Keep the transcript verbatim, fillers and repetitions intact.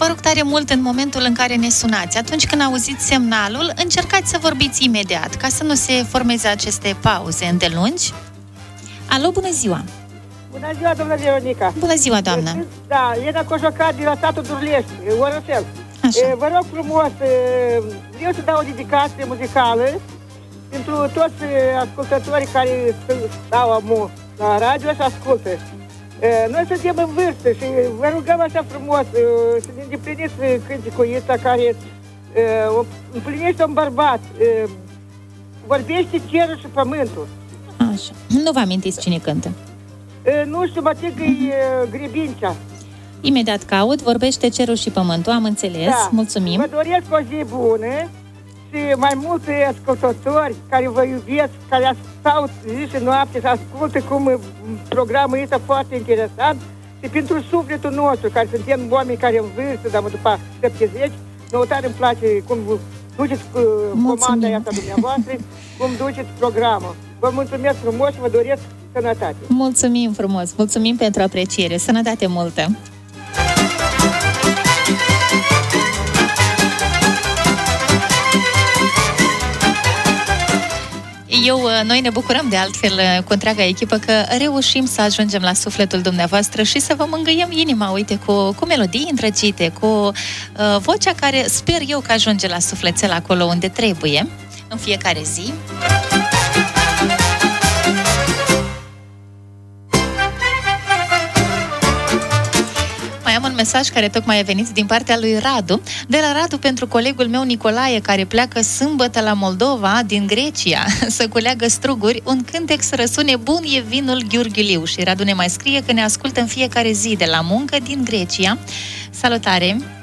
vă rog tare mult, în momentul în care ne sunați, atunci când auziți semnalul, încercați să vorbiți imediat, ca să nu se formeze aceste pauze îndelungi. Alo, bună ziua! Bună ziua, doamna Veronica! Bună ziua, doamnă! Da, Elena Cojocar de la satul Durlești, Orășel. Așa. Vă rog frumos, vreau să dau o dedicație muzicală pentru toți ascultătorii care stau la radio și ascultă. Noi suntem în vârstă și vă rugăm așa frumos să ne îndepliniți cânticul ăsta care împlinește un bărbat. Vorbește cerul și pământul. Așa. Nu vă amintiți cine cântă? Nu știu, mă că e Grebincea. Imediat caut, vorbește cerul și pământul, am înțeles, da. Mulțumim. Vă doresc o zi bună și mai multe ascultători care vă iubesc, care stau zi și noapte și ascultă cum programul este foarte interesant și pentru sufletul nostru, care suntem oameni care în vârstă, dar după șaptezeci, nouă tare îmi place cum duceți comanda asta dumneavoastră, cum duceți programul. Vă mulțumesc frumos și vă doresc sănătate. Mulțumim frumos, mulțumim pentru apreciere, sănătate multă! Eu, noi ne bucurăm de altfel cu întreaga echipă că reușim să ajungem la sufletul dumneavoastră și să vă mângâiem inima, uite, cu, cu melodii îndrăgite, cu uh, vocea care sper eu că ajunge la sufletel acolo unde trebuie, în fiecare zi. Mai am un mesaj care tocmai a venit din partea lui Radu. De la Radu pentru colegul meu Nicolae, care pleacă sâmbătă la Moldova din Grecia să culeagă struguri, un cântec să răsune bun e vinul Gheorghiuliu. Și Radu ne mai scrie că ne ascultă în fiecare zi de la muncă din Grecia. Salutare!